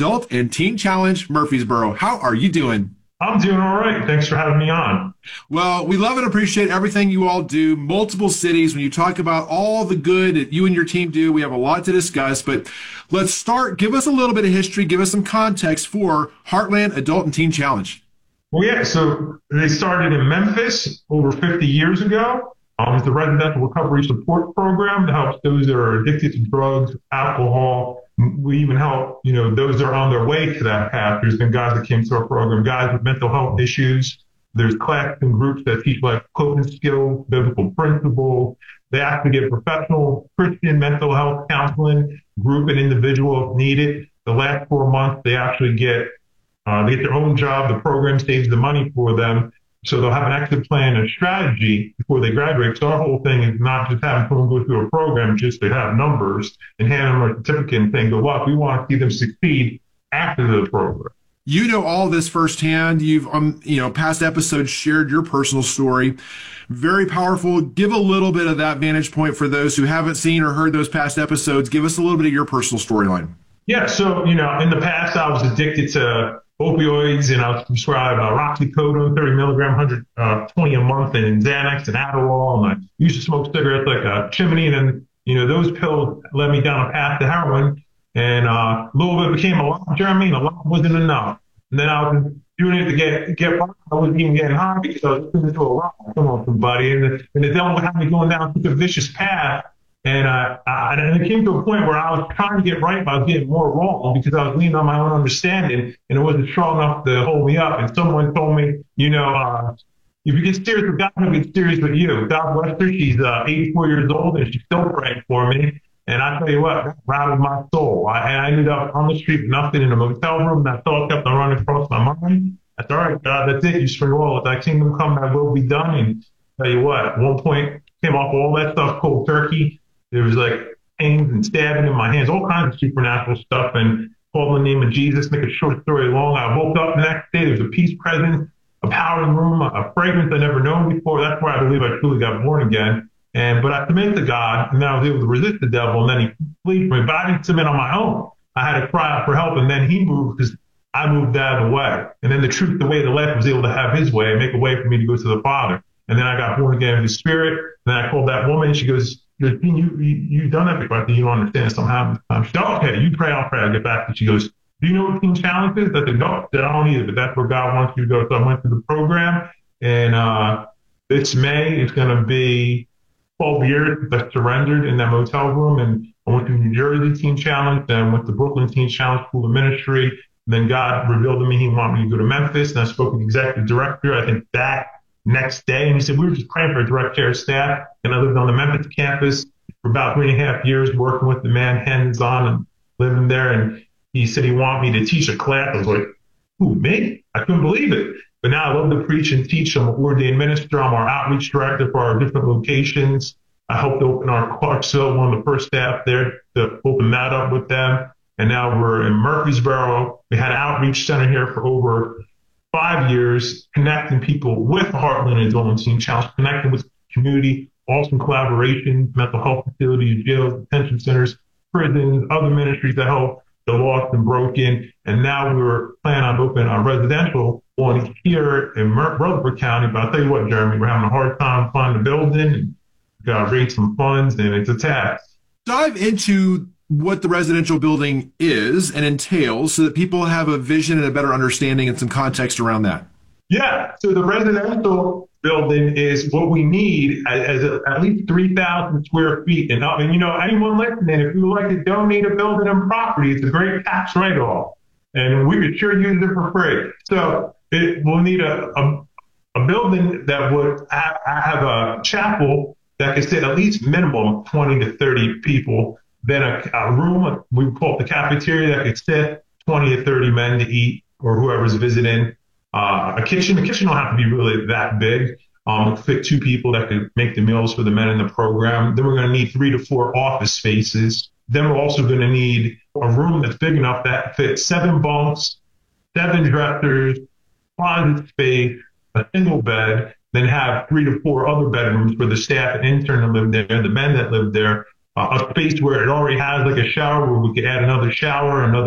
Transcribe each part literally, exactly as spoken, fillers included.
Adult and Teen Challenge Murfreesboro. How are you doing? I'm doing all right. Thanks for having me on. Well, we love and appreciate everything you all do. Multiple cities. When you talk about all the good that you and your team do, we have a lot to discuss. But let's start. Give us a little bit of history. Give us some context for Heartland Adult and Teen Challenge. Well, yeah, so they started in Memphis over fifty years ago. Um, it's a residential recovery support program that helps those that are addicted to drugs, alcohol. We even help, you know, those that are on their way to that path. There's been guys that came to our program, guys with mental health issues. There's classes and groups that teach like coping skills, biblical principles. They actually get professional Christian mental health counseling, group and individual if needed. The last four months, they actually get Uh, they get their own job. The program saves the money for them. So they'll have an exit plan and strategy before they graduate. So our whole thing is not just having someone go through a program just to have numbers and hand them a certificate and saying, good luck. We want to see them succeed after the program. You know all this firsthand. You've, um, you know, past episodes shared your personal story. Very powerful. Give a little bit of that vantage point for those who haven't seen or heard those past episodes. Give us a little bit of your personal storyline. Yeah. So, you know, in the past, I was addicted to opioids, and I was prescribed uh, roxycodone, thirty milligram, one hundred twenty a month, and Xanax and Adderall. And I used to smoke cigarettes like a chimney. And then, you know, those pills led me down a path to heroin. And uh, a little bit became a lot, Jeremy, and a lot wasn't enough. And then I was doing it to get get high. I wasn't even getting high because I was listening to a lot from somebody. And the, and the devil had me going down such a vicious path. And, uh, I, and it came to a point where I was trying to get right, but I was getting more wrong because I was leaning on my own understanding, and it wasn't strong enough to hold me up. And someone told me, you know, uh, if you get serious with God, he'll get serious with you. God bless her. She's uh, eighty-four years old, and she's still praying for me. And I tell you what, that rattled my soul. I, I ended up on the street with nothing in a motel room. That thought kept on running across my mind. I said, all right, God, that's it. You spring all. Thy kingdom come, thy will be done. And tell you what, at one point, came off all that stuff cold turkey. There was like pains and stabbing in my hands, all kinds of supernatural stuff, and called the name of Jesus. Make a short story long. I woke up the next day. There was a peace presence, a power in the room, a fragrance I'd never known before. That's where I believe I truly got born again. And but I submitted to God, and then I was able to resist the devil, and then he fleed from me. But I didn't submit on my own. I had to cry out for help, and then he moved because I moved out of the way. And then the truth, the way, the left was able to have his way, make a way for me to go to the Father. And then I got born again in the Spirit. Then I called that woman, and she goes, You, you, you've done that before. I think you don't understand somehow. Um, she said, oh, okay, you pray, I'll pray. I'll get back. And she goes, do you know what Teen Challenge is? I said, no, I said, I don't either, but that's where God wants you to go. So I went through the program, and uh, this May is going to be twelve years that I surrendered in that motel room. And I went to New Jersey Teen Challenge, then went to Brooklyn Teen Challenge School of Ministry. And then God revealed to me he wanted me to go to Memphis, and I spoke with the executive director. I think that next day, and he said, we were just praying for a direct care staff, and I lived on the Memphis campus for about three and a half years, working with the man hands-on and living there, and he said he wanted me to teach a class. I was like, who, me? I couldn't believe it. But now I love to preach and teach. I'm an ordained minister. I'm our outreach director for our different locations. I helped open our Clarksville, one of the first staff there, to open that up with them, and now we're in Murfreesboro. We had an outreach center here for over five years, connecting people with the Heartland Adult and Teen Challenge, connecting with the community, awesome collaboration, mental health facilities, jails, detention centers, prisons, other ministries that help the lost and broken. And now we're planning on opening our residential one here in Mer- Rutherford County. But I'll tell you what, Jeremy, we're having a hard time finding a building, and we've got to raise some funds, and it's a task. Dive into what the residential building is and entails so that people have a vision and a better understanding and some context around that. Yeah. So the residential building is what we need as, as at least three thousand square feet and up. And, you know, anyone listening, if you would like to donate a building and property, it's a great tax write-off, and we could sure use it for free. So it will need a, a, a building that would have, have a chapel that could sit at least minimum twenty to thirty people. Then a, a room, we call it the cafeteria, that could sit twenty to thirty men to eat, or whoever's visiting. Uh, a kitchen, the kitchen don't have to be really that big. Um, fit two people that could make the meals for the men in the program. Then we're going to need three to four office spaces. Then we're also going to need a room that's big enough that fits seven bunks, seven dressers, closet space, a single bed, then have three to four other bedrooms for the staff and intern that live there, the men that live there. Uh, a space where it already has like a shower where we could add another shower, another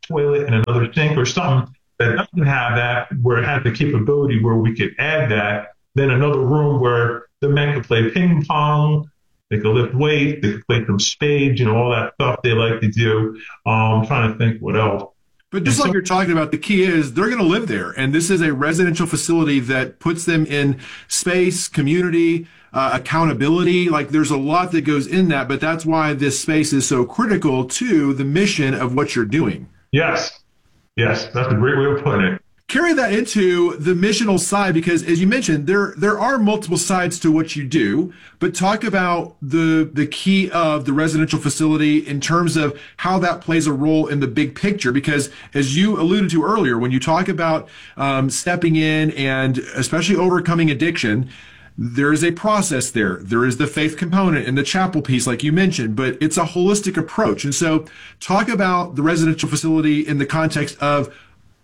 toilet and another sink or something that doesn't have that, where it has the capability where we could add that. Then another room where the men could play ping pong, they could lift weights, they could play some spades, you know, all that stuff they like to do. Um, I'm trying to think what else. But just like you're talking about, the key is they're going to live there. And this is a residential facility that puts them in space, community, uh, accountability. Like there's a lot that goes in that, but that's why this space is so critical to the mission of what you're doing. Yes. Yes. That's a great way of putting it. Carry that into the missional side, because as you mentioned, there there are multiple sides to what you do, but talk about the the key of the residential facility in terms of how that plays a role in the big picture, because as you alluded to earlier, when you talk about um, stepping in and especially overcoming addiction, there is a process there. There is the faith component and the chapel piece, like you mentioned, but it's a holistic approach. And so talk about the residential facility in the context of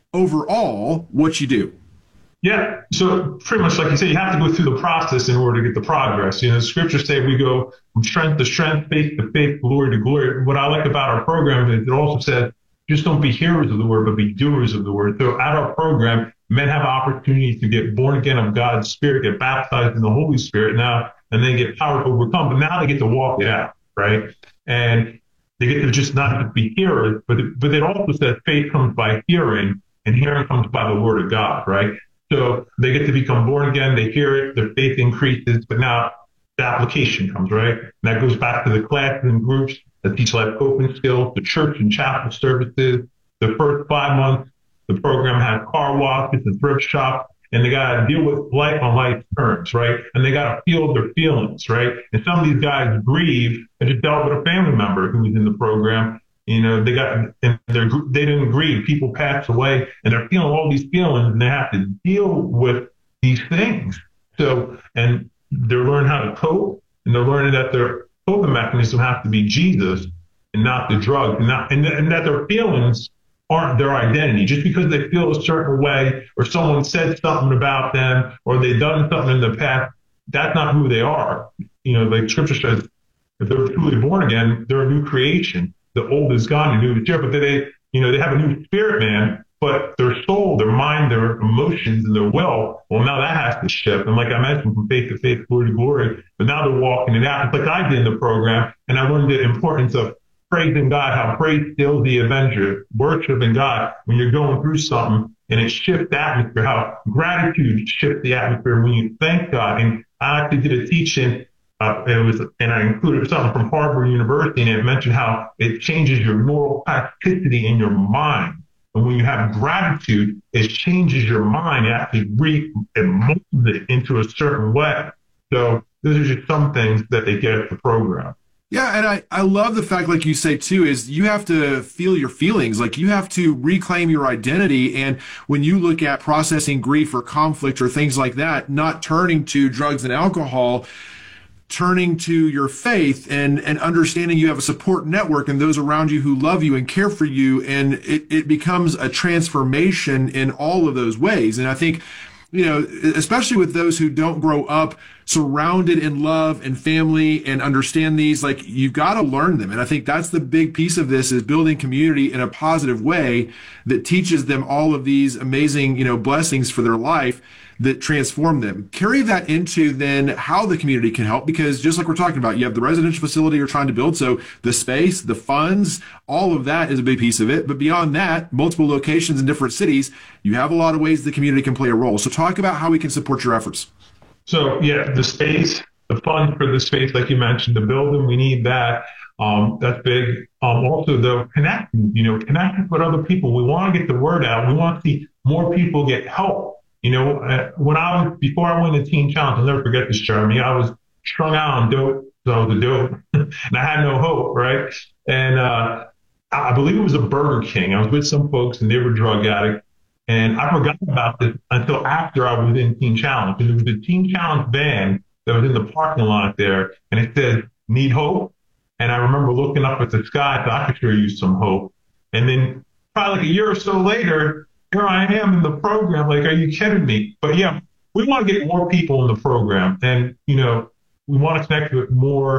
overall what you do. Yeah. So pretty much like you said, you have to go through the process in order to get the progress. You know, the scriptures say we go from strength to strength, faith to faith, glory to glory. What I like about our program is it also says, just don't be hearers of the word, but be doers of the word. So at our program, men have opportunities to get born again of God's Spirit, get baptized in the Holy Spirit now, and then get power to overcome. But now they get to walk it out, right? And they get to just not just be hearers, but it, but it also says faith comes by hearing, and hearing comes by the word of God, right? So they get to become born again. They hear it. Their faith increases. But now the application comes, right? And that goes back to the classes and groups that teach life coping skills, the church and chapel services. The first five months, the program has car washes and thrift shop, and they got to deal with life on life terms, right? And they got to feel their feelings, right? And some of these guys grieve and just dealt with a family member who was in the program. You know, they got, and they're, they didn't grieve. People passed away and they're feeling all these feelings and they have to deal with these things. So, and they're learning how to cope, and they're learning that their coping mechanism has to be Jesus and not the drug, and, not, and, and that their feelings aren't their identity. Just because they feel a certain way or someone said something about them or they've done something in the past, that's not who they are. You know, like scripture says, if they're truly born again, they're a new creation. The old is gone, the new is here, but they, you know, they have a new spirit, man, but their soul, their mind, their emotions, and their will, well, now that has to shift. And like I mentioned, from faith to faith, glory to glory, but now they're walking it out. It's like I did in the program, and I learned the importance of praising God, how praise still the avenger, worshiping God when you're going through something, and it shifts the atmosphere, how gratitude shifts the atmosphere when you thank God. And I actually did a teaching. Uh, it was, and I included something from Harvard University, and it mentioned how it changes your moral plasticity in your mind. And when you have gratitude, it changes your mind. It actually re- it molds it into a certain way. So those are just some things that they get at the program. Yeah, and I, I love the fact, like you say, too, is you have to feel your feelings. Like you have to reclaim your identity. And when you look at processing grief or conflict or things like that, not turning to drugs and alcohol, turning to your faith and, and understanding you have a support network and those around you who love you and care for you. And it, it becomes a transformation in all of those ways. And I think, you know, especially with those who don't grow up surrounded in love and family and understand these, like you've got to learn them. And I think that's the big piece of this, is building community in a positive way that teaches them all of these amazing, you know, blessings for their life that transform them. Carry that into then how the community can help, because just like we're talking about, you have the residential facility you're trying to build. So the space, the funds, all of that is a big piece of it. But beyond that, multiple locations in different cities, you have a lot of ways the community can play a role. So talk about how we can support your efforts. So yeah, the space, the funds for the space, like you mentioned, the building, we need that. Um, that's big. Um, also the connecting, you know, connecting with other people. We want to get the word out. We want to see more people get help. You know, uh, when I was, before I went to Teen Challenge, I'll never forget this, Jeremy, I was strung out on dope, so I was a dope, and I had no hope, right? And uh, I believe it was a Burger King. I was with some folks, and they were drug addicts, and I forgot about this until after I was in Teen Challenge, because it was a Teen Challenge van that was in the parking lot there, and it said, need hope? And I remember looking up at the sky, so I could sure use some hope. And then probably like a year or so later, here I am in the program. Like, are you kidding me? But yeah, we want to get more people in the program. And, you know, we want to connect with more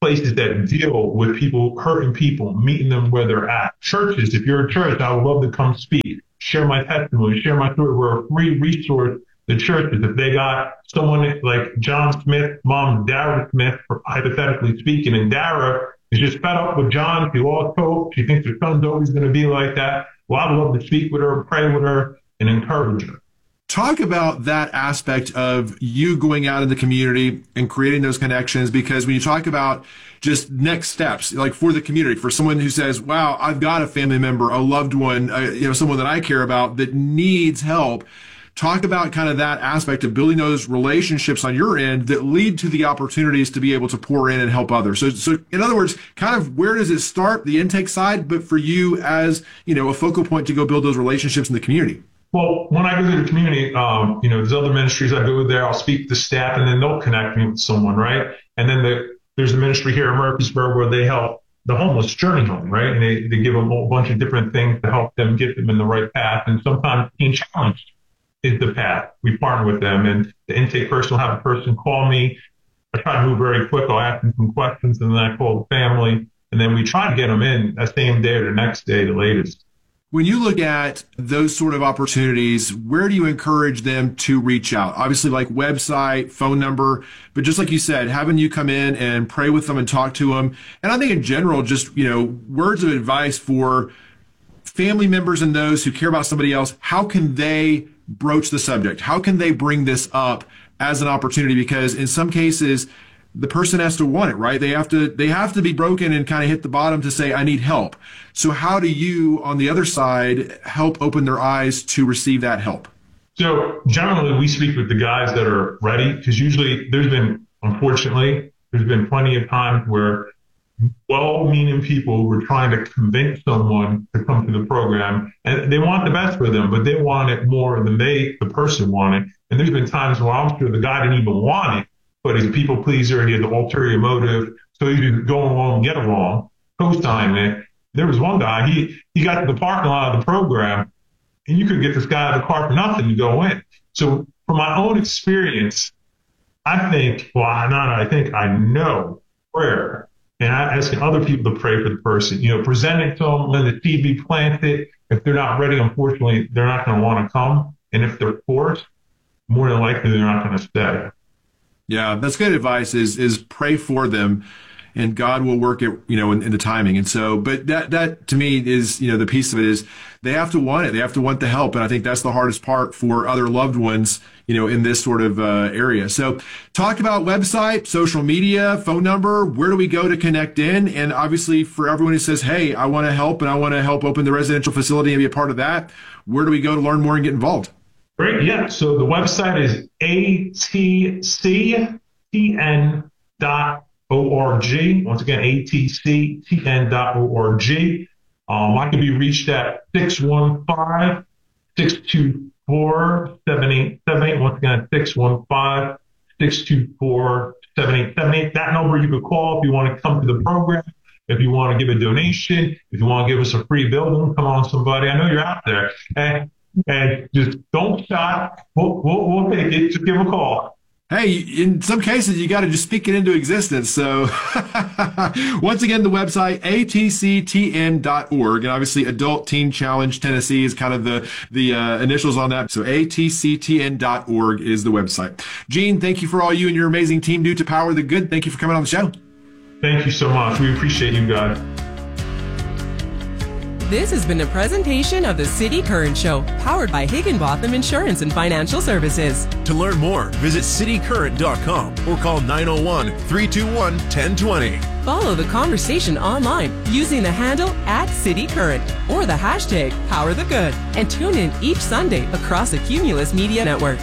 places that deal with people, hurting people, meeting them where they're at. Churches, if you're a church, I would love to come speak, share my testimony, share my story. We're a free resource to churches. If they got someone like John Smith, mom Dara Smith, hypothetically speaking, and Dara is just fed up with John. She lost hope. She thinks her son's always going to be like that. Well, I'd love to speak with her, pray with her, and encourage her. Talk about that aspect of you going out in the community and creating those connections, because when you talk about just next steps, like for the community, for someone who says, wow, I've got a family member, a loved one, uh, you know, someone that I care about that needs help. Talk about kind of that aspect of building those relationships on your end that lead to the opportunities to be able to pour in and help others. So, so in other words, kind of where does it start, the intake side, but for you as, you know, a focal point to go build those relationships in the community? Well, when I go to the community, um, you know, there's other ministries. I go there, I'll speak to staff, and then they'll connect me with someone, right? And then the, there's a ministry here in Murfreesboro where they help the homeless journey home, right? And they, they give them a whole bunch of different things to help them get them in the right path. And sometimes Teen Challenge is the path. We partner with them, and the intake person will have a person call me. I try to move very quick. I'll ask them some questions, and then I call the family, and then we try to get them in that same day or the next day, the latest. When you look at those sort of opportunities, where do you encourage them to reach out? Obviously, like website, phone number, but just like you said, having you come in and pray with them and talk to them. And I think in general, just, you know, words of advice for family members and those who care about somebody else. How can they broach the subject? How can they bring this up as an opportunity? Because in some cases, the person has to want it, right? They have to, they have to be broken and kind of hit the bottom to say, I need help. So how do you, on the other side, help open their eyes to receive that help? So generally we speak with the guys that are ready, because usually there's been, unfortunately, there's been plenty of times where well-meaning people were trying to convince someone to come to the program, and they want the best for them, but they want it more than they, the person, wanted. And there's been times where I'm sure the guy didn't even want it, but he's a people pleaser and he had the ulterior motive, so he could go along and get along, co-sign it. There was one guy, he, he got to the parking lot of the program, and you could get this guy out of the car for nothing to go in. So from my own experience, I think, well, not I think, I know prayer. And I ask other people to pray for the person, you know, present it to them, let the seed be planted. If they're not ready, unfortunately, they're not going to want to come. And if they're forced, more than likely, they're not going to stay. Yeah, that's good advice, is is pray for them, and God will work it, you know, in, in the timing. And so, but that, that to me is, you know, the piece of it is they have to want it. They have to want the help. And I think that's the hardest part for other loved ones, you know, in this sort of uh, area. So talk about website, social media, phone number. Where do we go to connect in? And obviously for everyone who says, hey, I want to help and I want to help open the residential facility and be a part of that, where do we go to learn more and get involved? Great. Yeah. So the website is A T C T N dot org. Once again, A T C T N dot org. Um, I can be reached at six one five, six two four, seven eight seven eight. Once again, six one five, six two four, seven eight seven eight. That number you could call if you want to come to the program, if you want to give a donation, if you want to give us a free building. Come on, somebody. I know you're out there. And, and just don't stop. We'll, we'll, we'll take it. Just give a call. Hey, in some cases, you got to just speak it into existence. So once again, the website, A T C T N dot org, and obviously Adult Teen Challenge Tennessee is kind of the, the uh, initials on that. So A T C T N dot org is the website. Gene, thank you for all you and your amazing team do to power the good. Thank you for coming on the show. Thank you so much. We appreciate you guys. This has been a presentation of the City Current Show, powered by Higginbotham Insurance and Financial Services. To learn more, visit city current dot com or call nine oh one, three two one, one oh two oh. Follow the conversation online using the handle at City Current or the hashtag Power the Good, and tune in each Sunday across the Cumulus Media Network.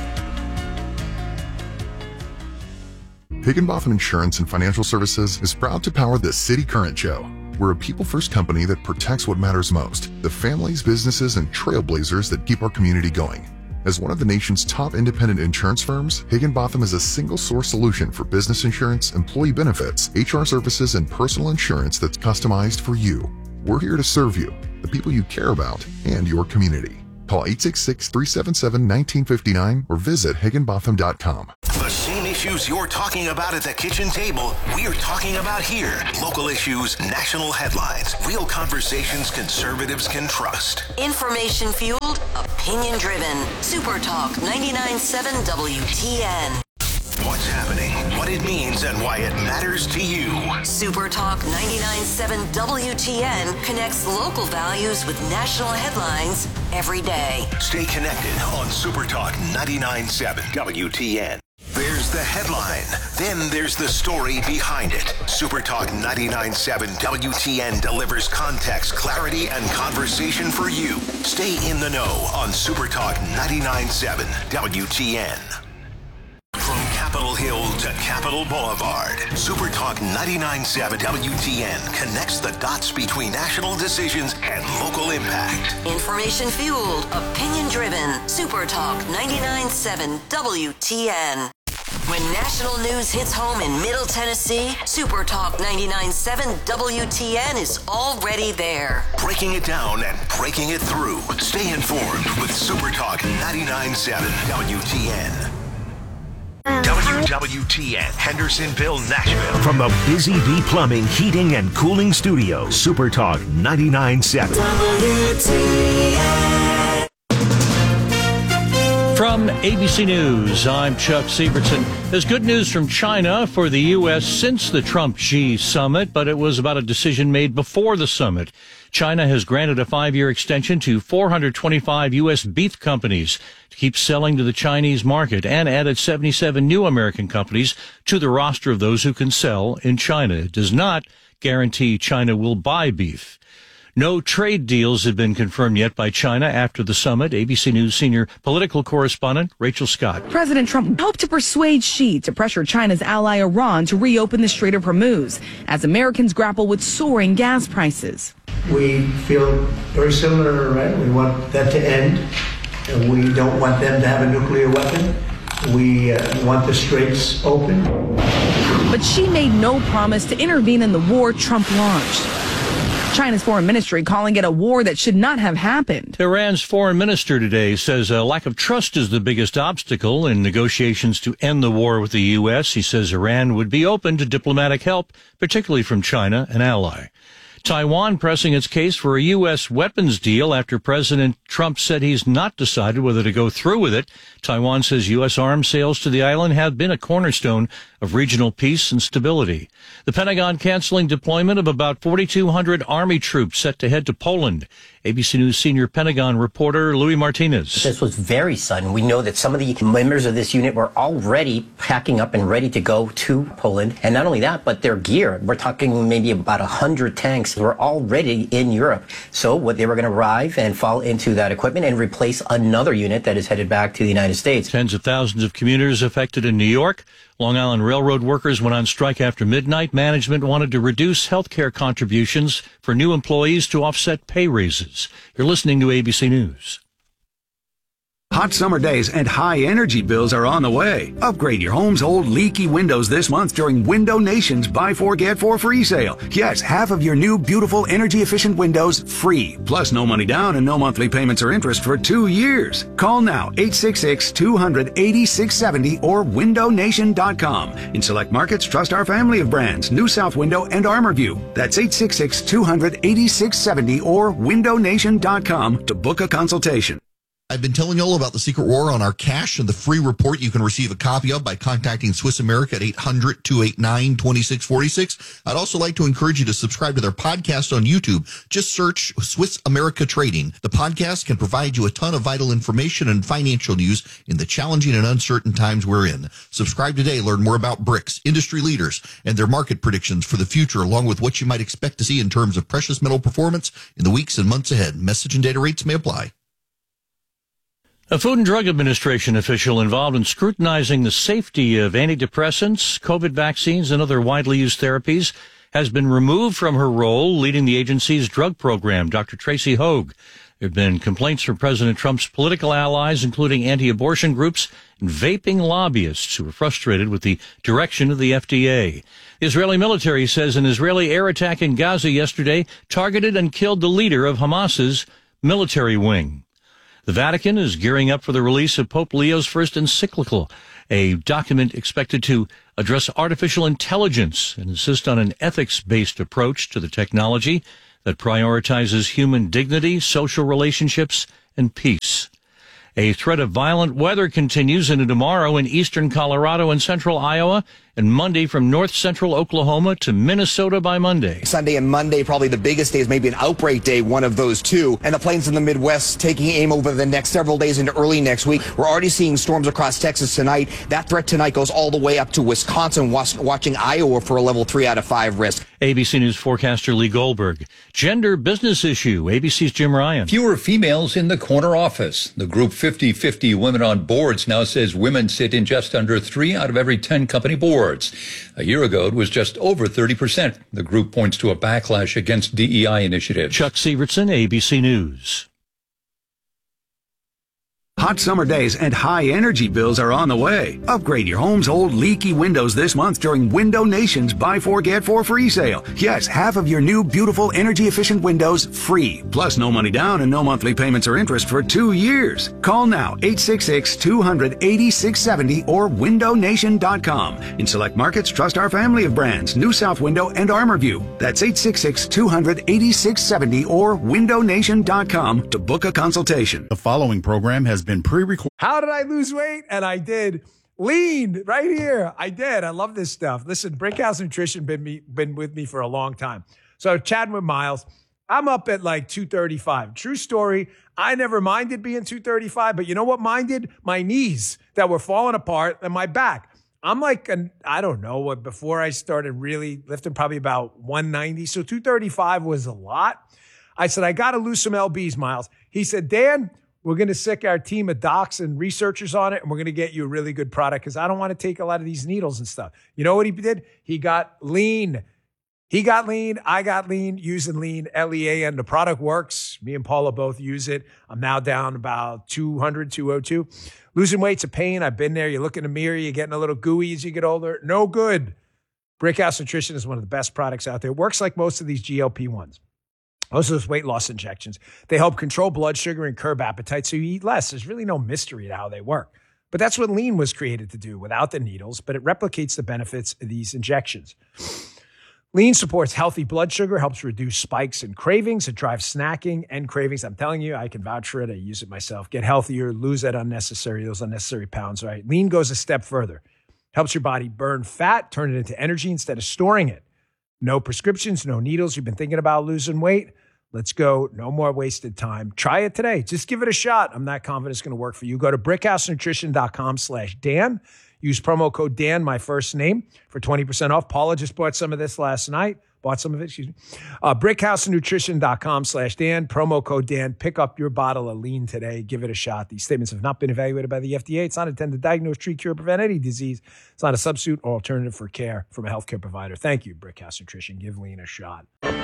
Higginbotham Insurance and Financial Services is proud to power the City Current Show. We're a people-first company that protects what matters most, the families, businesses, and trailblazers that keep our community going. As one of the nation's top independent insurance firms, Higginbotham is a single-source solution for business insurance, employee benefits, H R services, and personal insurance that's customized for you. We're here to serve you, the people you care about, and your community. Call eight six six, three seven seven, one nine five nine or visit higginbotham dot com. Machine issue issues you're talking about at the kitchen table, we're talking about here. Local issues, national headlines, real conversations conservatives can trust. Information fueled, opinion driven. Super Talk ninety-nine point seven W T N. What's happening, what it means, and why it matters to you. Super Talk ninety-nine point seven W T N connects local values with national headlines every day. Stay connected on Super Talk ninety-nine point seven W T N. There's the headline, then there's the story behind it. Super Talk ninety-nine point seven W T N delivers context, clarity, and conversation for you. Stay in the know on Super Talk ninety-nine point seven W T N. From Capitol Hill to Capitol Boulevard, Super Talk ninety-nine point seven W T N connects the dots between national decisions and local impact. Information fueled, opinion driven. Super Talk ninety-nine point seven W T N. When national news hits home in Middle Tennessee, Super Talk ninety-nine point seven W T N is already there. Breaking it down and breaking it through. Stay informed with Super Talk ninety-nine point seven W T N. W W T N, Hendersonville, Nashville. From the Busy Bee Plumbing, Heating, and Cooling Studio, Super Talk ninety-nine point seven. W T N. From A B C News, I'm Chuck Sievertson. There's good news from China for the U S since the Trump-Xi summit, but it was about a decision made before the summit. China has granted a five-year extension to four hundred twenty-five U S beef companies to keep selling to the Chinese market and added seventy-seven new American companies to the roster of those who can sell in China. It does not guarantee China will buy beef. No trade deals have been confirmed yet by China after the summit. A B C News senior political correspondent Rachel Scott. President Trump hoped to persuade Xi to pressure China's ally Iran to reopen the Strait of Hormuz as Americans grapple with soaring gas prices. We feel very similar to Iran. We want that to end. And we don't want them to have a nuclear weapon. We uh, want the straits open. But Xi made no promise to intervene in the war Trump launched. China's foreign ministry calling it a war that should not have happened. Iran's foreign minister today says a lack of trust is the biggest obstacle in negotiations to end the war with the U S. He says Iran would be open to diplomatic help, particularly from China, an ally. Taiwan pressing its case for a U S weapons deal after President Trump said he's not decided whether to go through with it. Taiwan says U S arms sales to the island have been a cornerstone of regional peace and stability. The Pentagon canceling deployment of about forty-two hundred Army troops set to head to Poland. A B C News senior Pentagon reporter Louis Martinez. This was very sudden. We know that some of the members of this unit were already packing up and ready to go to Poland. And not only that, but their gear. We're talking maybe about one hundred tanks were already in Europe. So what they were going to arrive and fall into that equipment and replace another unit that is headed back to the United States. Tens of thousands of commuters affected in New York. Long Island Railroad workers went on strike after midnight. Management wanted to reduce health care contributions for new employees to offset pay raises. You're listening to A B C News. Hot summer days and high energy bills are on the way. Upgrade your home's old leaky windows this month during Window Nation's Buy Four Get Four free sale. Yes, half of your new beautiful energy efficient windows free. Plus no money down and no monthly payments or interest for two years. Call now eight six six, two hundred, eighty-six seventy or window nation dot com. In select markets, trust our family of brands, New South Window and ArmorView. That's eight six six, two hundred, eighty-six seventy or window nation dot com to book a consultation. I've been telling you all about the Secret War on our cash and the free report you can receive a copy of by contacting Swiss America at eight hundred, two eight nine, two six four six. I'd also like to encourage you to subscribe to their podcast on YouTube. Just search Swiss America Trading. The podcast can provide you a ton of vital information and financial news in the challenging and uncertain times we're in. Subscribe today. Learn more about BRICS, industry leaders, and their market predictions for the future, along with what you might expect to see in terms of precious metal performance in the weeks and months ahead. Message and data rates may apply. A Food and Drug Administration official involved in scrutinizing the safety of antidepressants, COVID vaccines, and other widely used therapies has been removed from her role leading the agency's drug program. Doctor Tracy Hogue. There have been complaints from President Trump's political allies, including anti-abortion groups and vaping lobbyists who are frustrated with the direction of the F D A. The Israeli military says an Israeli air attack in Gaza yesterday targeted and killed the leader of Hamas's military wing. The Vatican is gearing up for the release of Pope Leo's first encyclical, a document expected to address artificial intelligence and insist on an ethics-based approach to the technology that prioritizes human dignity, social relationships, and peace. A threat of violent weather continues into tomorrow in eastern Colorado and central Iowa, and Monday from north central Oklahoma to Minnesota by Monday. Sunday and Monday, probably the biggest days, maybe an outbreak day, one of those two. And the plains in the Midwest taking aim over the next several days into early next week. We're already seeing storms across Texas tonight. That threat tonight goes all the way up to Wisconsin, watching Iowa for a level three out of five risk. A B C News forecaster Lee Goldberg. Gender business issue. A B C's Jim Ryan. Fewer females in the corner office. The group fifty fifty Women on Boards now says women sit in just under three out of every ten company boards. A year ago, it was just over thirty percent. The group points to a backlash against D E I initiatives. Chuck Sievertson, A B C News. Hot summer days and high energy bills are on the way. Upgrade your home's old leaky windows this month during Window Nation's Buy Four Get Four free sale. Yes, half of your new beautiful energy efficient windows free. Plus no money down and no monthly payments or interest for two years. Call now eight six six, two hundred, eighty-six seventy or window nation dot com. In select markets, trust our family of brands, New South Window and ArmorView. That's eight six six, two hundred, eighty-six seventy or window nation dot com to book a consultation. The following program has been pre-recorded. How did I lose weight? And I did. Lean right here. I did. I love this stuff. Listen, Brickhouse Nutrition been me been with me for a long time. So chatting with Miles, I'm up at like two thirty-five. True story. I never minded being two thirty-five, but you know what minded? My knees that were falling apart and my back. I'm like, an, I don't know what, before I started really lifting, probably about one ninety. So two thirty-five was a lot. I said, I got to lose some L Bs, Miles. He said, Dan, we're going to sick our team of docs and researchers on it, and we're going to get you a really good product because I don't want to take a lot of these needles and stuff. You know what he did? He got lean. He got lean. I got lean using lean, L E A N. The product works. Me and Paula both use it. I'm now down about two hundred, two oh two. Losing weight's a pain. I've been there. You look in the mirror. You're getting a little gooey as you get older. No good. Brickhouse Nutrition is one of the best products out there. It works like most of these G L P ones. Most of those weight loss injections, they help control blood sugar and curb appetite so you eat less. There's really no mystery to how they work. But that's what lean was created to do without the needles, but it replicates the benefits of these injections. Lean supports healthy blood sugar, helps reduce spikes and cravings. It drives snacking and cravings. I'm telling you, I can vouch for it. I use it myself. Get healthier, lose that unnecessary, those unnecessary pounds, right? Lean goes a step further. Helps your body burn fat, turn it into energy instead of storing it. No prescriptions, no needles. You've been thinking about losing weight? Let's go. No more wasted time. Try it today. Just give it a shot. I'm not confident it's going to work for you. Go to brickhousenutrition.com slash Dan. Use promo code Dan, my first name, for twenty percent off. Paula just bought some of this last night. Bought some of it, excuse me. Uh, brickhousenutrition.com slash Dan. Promo code Dan. Pick up your bottle of lean today. Give it a shot. These statements have not been evaluated by the F D A. It's not intended to diagnose, treat, cure, prevent any disease. It's not a substitute or alternative for care from a healthcare provider. Thank you, Brickhouse Nutrition. Give lean a shot.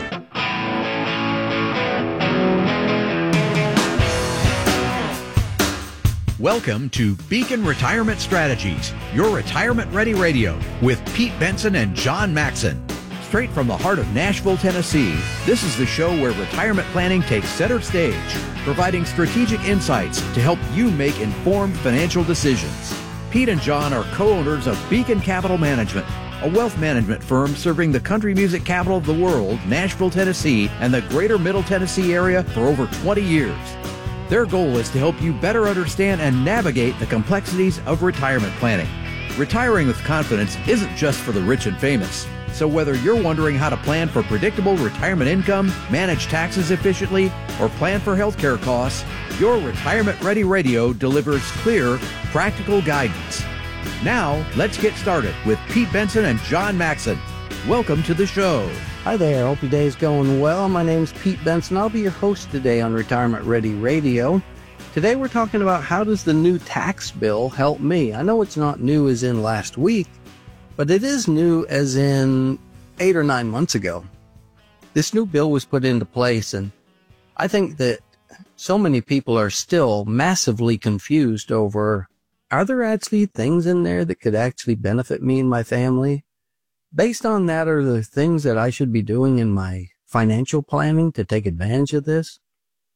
Welcome to Beacon Retirement Strategies, your retirement-ready radio with Pete Benson and John Maxon. Straight from the heart of Nashville, Tennessee, this is the show where retirement planning takes center stage, providing strategic insights to help you make informed financial decisions. Pete and John are co-owners of Beacon Capital Management, a wealth management firm serving the country music capital of the world, Nashville, Tennessee, and the greater Middle Tennessee area for over twenty years. Their goal is to help you better understand and navigate the complexities of retirement planning. Retiring with confidence isn't just for the rich and famous. So whether you're wondering how to plan for predictable retirement income, manage taxes efficiently, or plan for healthcare costs, your Retirement Ready Radio delivers clear, practical guidance. Now, let's get started with Pete Benson and John Maxon. Welcome to the show. Hi there. Hope your day is going well. My name's Pete Benson. I'll be your host today on Retirement Ready Radio. Today we're talking about how does the new tax bill help me? I know it's not new as in last week, but it is new as in eight or nine months ago. This new bill was put into place, and I think that so many people are still massively confused over, are there actually things in there that could actually benefit me and my family? Based on that, are the things that I should be doing in my financial planning to take advantage of this?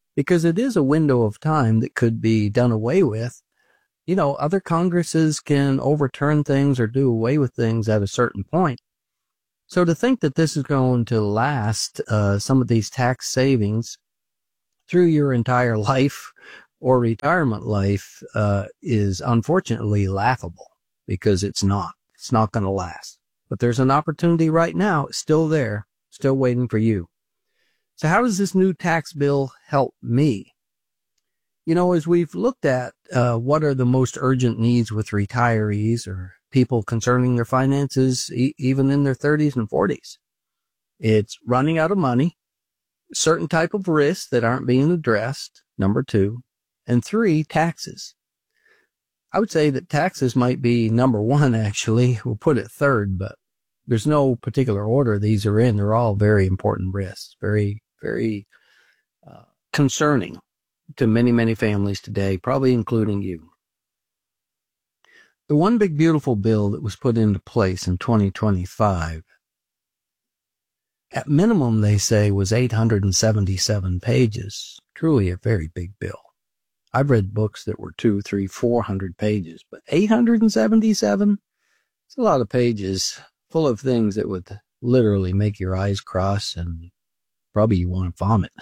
because it is a window of time that could be done away with. You know, other Congresses can overturn things or do away with things at a certain point. So to think that this is going to last, uh, some of these tax savings through your entire life or retirement life, uh, is unfortunately laughable, because it's not. It's not going to last. But there's an opportunity right now. It's still there, still waiting for you. So how does this new tax bill help me? You know, as we've looked at uh, what are the most urgent needs with retirees or people concerning their finances, e- even in their thirties and forties, it's running out of money, certain type of risks that aren't being addressed, number two, and three, taxes. I would say that taxes might be number one, actually. We'll put it third, but there's no particular order these are in. They're all very important risks, very, very uh, concerning to many, many families today, probably including you. The one big beautiful bill that was put into place in twenty twenty-five, at minimum, they say, was eight hundred seventy-seven pages. Truly a very big bill. I've read books that were two, three, four hundred pages, but eight hundred seventy-seven? It's a lot of pages full of things that would literally make your eyes cross and probably you want to vomit.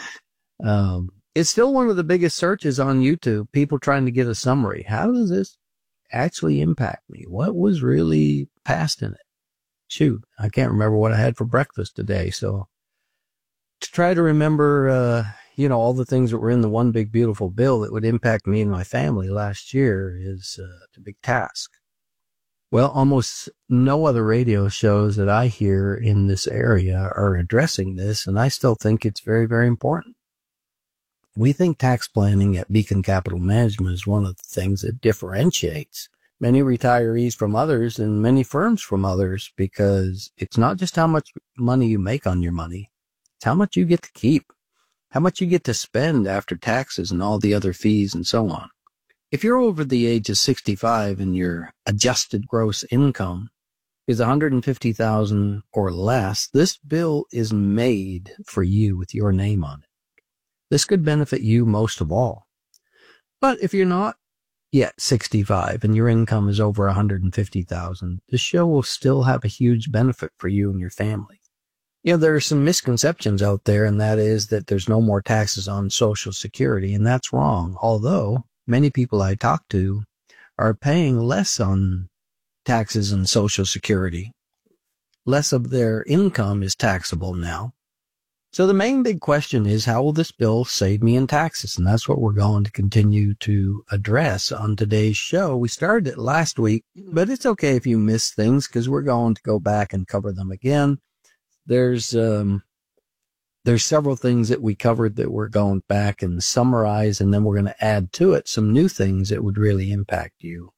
um, it's still one of the biggest searches on YouTube, people trying to get a summary. How does this actually impact me? What was really passed in it? Shoot, I can't remember what I had for breakfast today. So to try to remember, uh, you know, all the things that were in the one big beautiful bill that would impact me and my family last year is uh, a big task. Well, almost no other radio shows that I hear in this area are addressing this, and I still think it's very, very important. We think tax planning at Beacon Capital Management is one of the things that differentiates many retirees from others and many firms from others, because it's not just how much money you make on your money, it's how much you get to keep, how much you get to spend after taxes and all the other fees and so on. If you're over the age of sixty-five and your adjusted gross income is one hundred fifty thousand dollars or less, this bill is made for you with your name on it. This could benefit you most of all. But if you're not yet sixty-five and your income is over one hundred fifty thousand dollars, the show will still have a huge benefit for you and your family. You know, there are some misconceptions out there, and that is that there's no more taxes on Social Security, and that's wrong. Although many people I talk to are paying less on taxes and Social Security. Less of their income is taxable now. So the main big question is, how will this bill save me in taxes? And that's what we're going to continue to address on today's show. We started it last week, but it's okay if you miss things, because we're going to go back and cover them again. There's um, there's several things that we covered that we're going back and summarize, and then we're going to add to it some new things that would really impact you.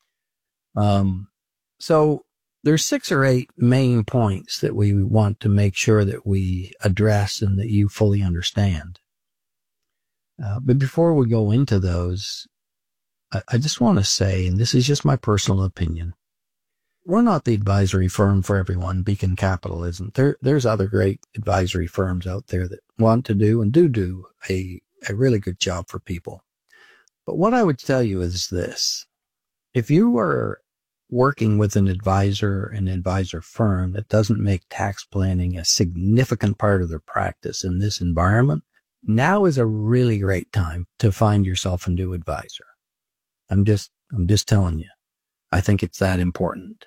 Um, so there's six or eight main points that we want to make sure that we address and that you fully understand. Uh, but before we go into those, I, I just want to say, and this is just my personal opinion, we're not the advisory firm for everyone. Beacon Capital isn't. There, there's other great advisory firms out there that want to do and do do a, a really good job for people. But what I would tell you is this. If you are working with an advisor, an advisor firm that doesn't make tax planning a significant part of their practice in this environment, now is a really great time to find yourself a new advisor. I'm just, I'm just telling you. I think it's that important.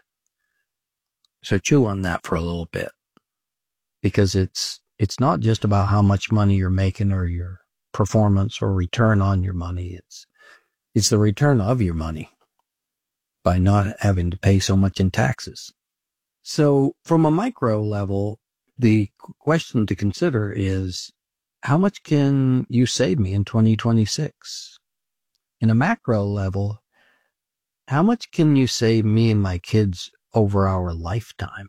So chew on that for a little bit, because it's, it's not just about how much money you're making or your performance or return on your money. It's, it's the return of your money by not having to pay so much in taxes. So from a micro level, the question to consider is, how much can you save me in twenty twenty-six? In a macro level, how much can you save me and my kids over our lifetime?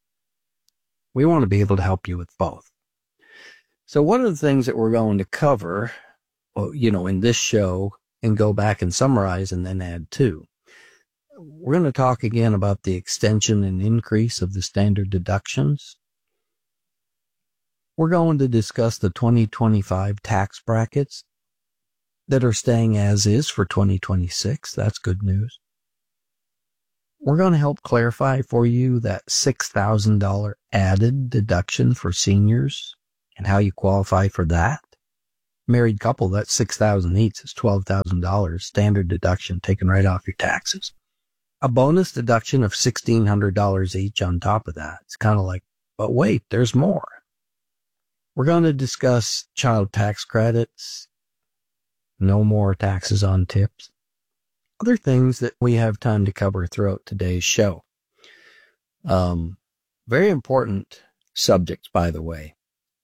We want to be able to help you with both. So one of the things that we're going to cover, you know, in this show, and go back and summarize and then add to, we're going to talk again about the extension and increase of the standard deductions. We're going to discuss the twenty twenty-five tax brackets that are staying as is for twenty twenty-six. That's good news. We're going to help clarify for you that six thousand dollars added deduction for seniors and how you qualify for that. Married couple, that's six thousand dollars each. It's twelve thousand dollars standard deduction taken right off your taxes. A bonus deduction of sixteen hundred dollars each on top of that. It's kind of like, but wait, there's more. We're going to discuss child tax credits, no more taxes on tips, other things that we have time to cover throughout today's show. Um, very important subjects, by the way.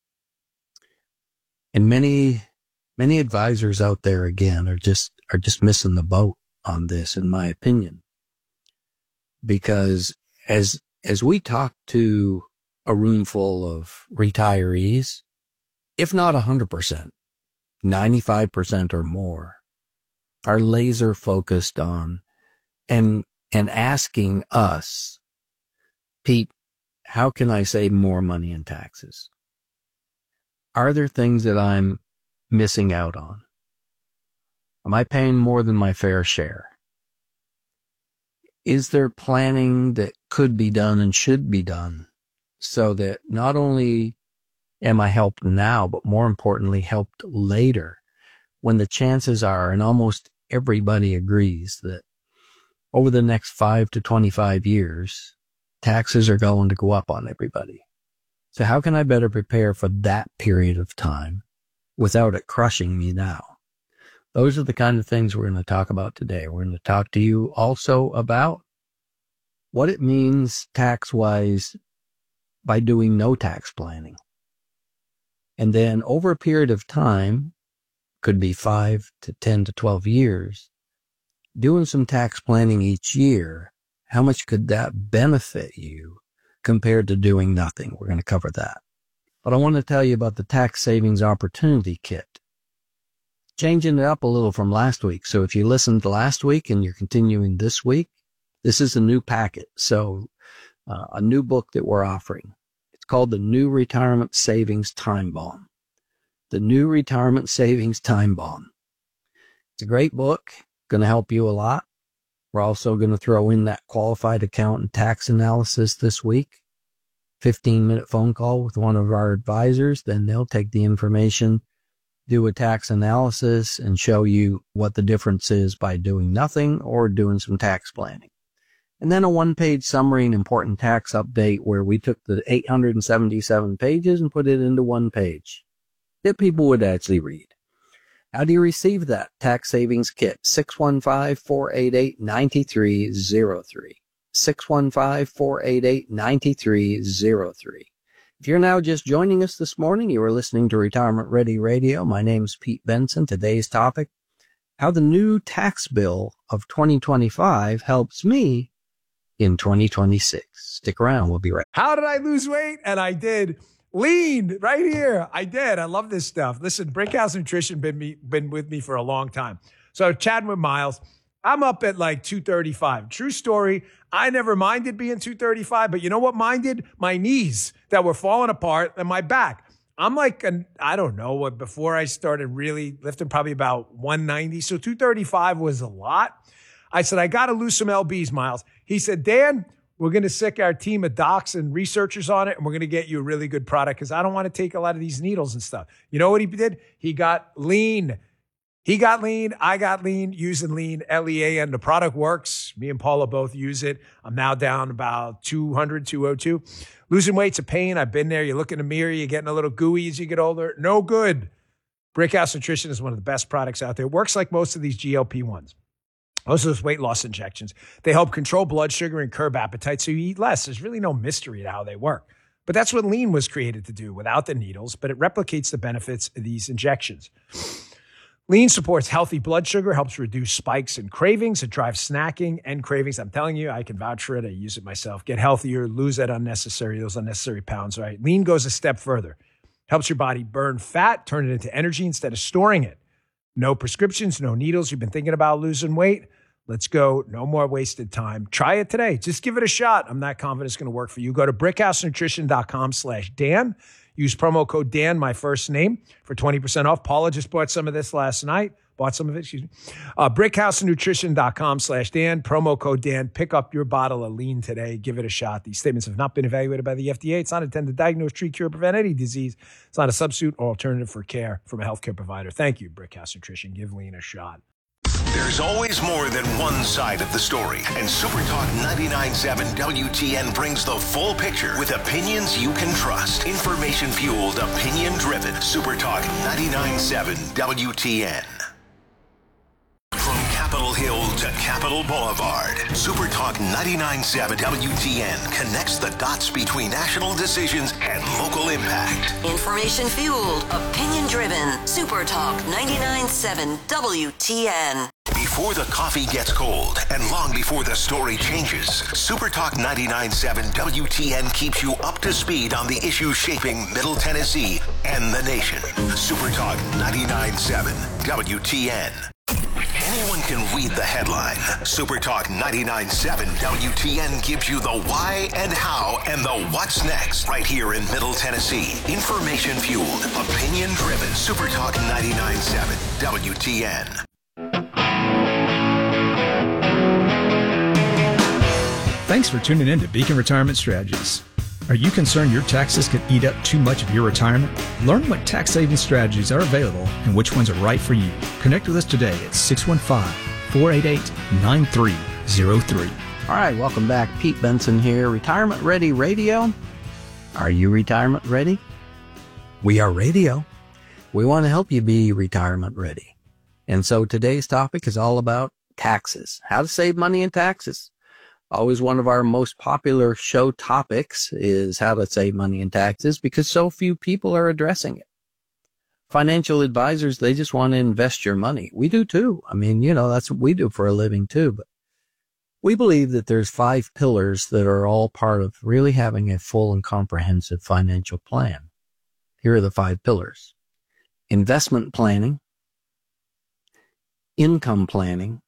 And many, many advisors out there, again, are just, are just missing the boat on this, in my opinion. Because as, as we talk to a room full of retirees, if not one hundred percent, ninety-five percent or more, are laser focused on and, and asking us, Pete, how can I save more money in taxes? Are there things that I'm missing out on? Am I paying more than my fair share? Is there planning that could be done and should be done so that not only am I helped now, but more importantly, helped later, when the chances are, and almost everybody agrees, that over the next five to twenty-five years, taxes are going to go up on everybody. So how can I better prepare for that period of time without it crushing me now? Those are the kind of things we're going to talk about today. We're going to talk to you also about what it means tax-wise by doing no tax planning. And then over a period of time, could be five to ten to twelve years, doing some tax planning each year, how much could that benefit you compared to doing nothing? We're going to cover that. But I want to tell you about the Tax Savings Opportunity Kit. Changing it up a little from last week. So if you listened last week and you're continuing this week, this is a new packet. So uh, a new book that we're offering. It's called the New Retirement Savings Time Bomb. The New Retirement Savings Time Bomb. It's a great book. Going to help you a lot. We're also going to throw in that qualified accountant tax analysis this week. fifteen minute phone call with one of our advisors. Then they'll take the information, do a tax analysis, and show you what the difference is by doing nothing or doing some tax planning. And then a one-page summary and important tax update where we took the eight hundred seventy-seven pages and put it into one page that people would actually read. How do you receive that tax savings kit? six one five, four eight eight, nine three zero three. six one five, four eight eight, nine three zero three. If you're now just joining us this morning, you are listening to Retirement Ready Radio. My name's Pete Benson. Today's topic, how the new tax bill of twenty twenty-five helps me in twenty twenty-six. Stick around. We'll be right back. How did I lose weight? And I did. Lean right here. I did. I love this stuff. Listen, Brickhouse Nutrition been me been with me for a long time. So chatting with Miles, I'm up at like two thirty-five. True story. I never minded being two thirty-five, but you know what minded? My knees that were falling apart and my back. I'm like, an, I don't know what, before I started really lifting, probably about one ninety. So two thirty-five was a lot. I said, I got to lose some L Bs, Miles. He said, Dan, we're going to sick our team of docs and researchers on it, and we're going to get you a really good product because I don't want to take a lot of these needles and stuff. You know what he did? He got lean. He got lean. I got lean using lean, L E A N. The product works. Me and Paula both use it. I'm now down about two hundred, two oh two. Losing weight's a pain. I've been there. You look in the mirror. You're getting a little gooey as you get older. No good. Brickhouse Nutrition is one of the best products out there. It works like most of these G L P ones. Most of those weight loss injections. They help control blood sugar and curb appetite so you eat less. There's really no mystery to how they work. But that's what lean was created to do without the needles, but it replicates the benefits of these injections. Lean supports healthy blood sugar, helps reduce spikes and cravings. It drives snacking and cravings. I'm telling you, I can vouch for it. I use it myself. Get healthier, lose that unnecessary, those unnecessary pounds, right? Lean goes a step further. Helps your body burn fat, turn it into energy instead of storing it. No prescriptions, no needles. You've been thinking about losing weight? Let's go. No more wasted time. Try it today. Just give it a shot. I'm not confident it's going to work for you. Go to brickhousenutrition.com slash Dan. Use promo code Dan, my first name, for twenty percent off. Paula just bought some of this last night. Bought some of it, excuse me. Uh, brickhousenutrition.com slash Dan, promo code Dan. Pick up your bottle of lean today. Give it a shot. These statements have not been evaluated by the F D A. It's not intended to diagnose, treat, cure, prevent any disease. It's not a substitute or alternative for care from a healthcare provider. Thank you, Brickhouse Nutrition. Give lean a shot. There's always more than one side of the story, and Super Talk ninety-nine point seven W T N brings the full picture with opinions you can trust. Information-fueled, opinion-driven. Super Talk ninety-nine point seven W T N. From Capitol Hill to Capitol Boulevard, Super Talk ninety-nine point seven W T N connects the dots between national decisions and local impact. Information-fueled, opinion-driven. Super Talk ninety-nine point seven W T N. Before the coffee gets cold and long before the story changes, Super Talk ninety-nine point seven W T N keeps you up to speed on the issues shaping Middle Tennessee and the nation. Super Talk ninety-nine point seven W T N. Anyone can read the headline. Super Talk ninety-nine point seven W T N gives you the why and how and the what's next right here in Middle Tennessee. Information-fueled, opinion-driven. Super Talk ninety-nine point seven W T N. Thanks for tuning in to Beacon Retirement Strategies. Are you concerned your taxes could eat up too much of your retirement? Learn what tax saving strategies are available and which ones are right for you. Connect with us today at six one five, four eight eight, nine three zero three. All right, welcome back. Pete Benson here, Retirement Ready Radio. Are you retirement ready? We are radio. We want to help you be retirement ready. And so today's topic is all about taxes, how to save money in taxes. Always one of our most popular show topics is how to save money in taxes because so few people are addressing it. Financial advisors, they just want to invest your money. We do too. I mean, you know, that's what we do for a living too. But we believe that there's five pillars that are all part of really having a full and comprehensive financial plan. Here are the five pillars: investment planning, income planning,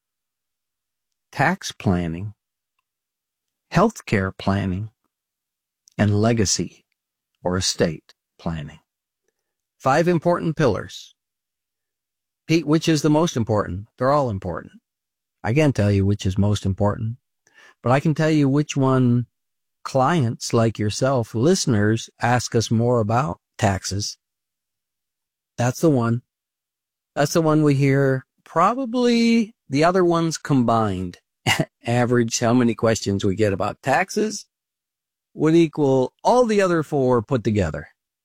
tax planning, healthcare planning, and legacy or estate planning. Five important pillars. Pete, which is the most important? They're all important. I can't tell you which is most important, but I can tell you which one clients like yourself, listeners, ask us more about taxes. That's the one. That's the one we hear probably the other ones combined. Average how many questions we get about taxes would equal all the other four put together.